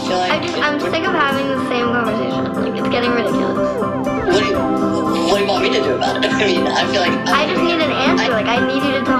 feel like... I'm sick of having the same conversation. Like, it's getting ridiculous. What do you want me to do about it? I mean, I feel like... I just need an answer. Like, I need you to tell